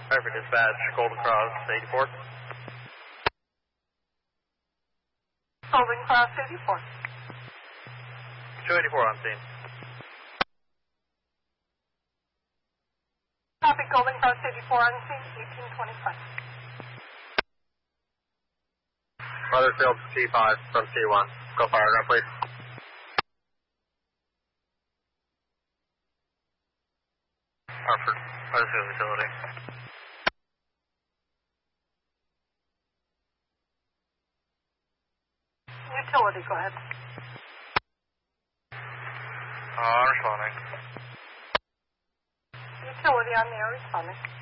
Hartford Dispatch, Golden Cross, 84. Golden Cross 84. 284 on scene. Copy, Golden Cross 84 on scene, 1825. Weatherfield T5 from T1. Go fire gun, please. Hartford, Weatherfield Utility. Utility, go ahead. Responding. Utility on the air, responding.